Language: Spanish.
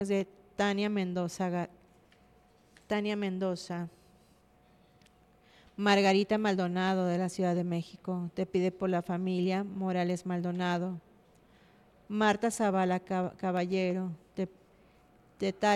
de Tania Mendoza, Margarita Maldonado de la Ciudad de México, te pide por la familia Morales Maldonado. Marta Zavala Caballero, de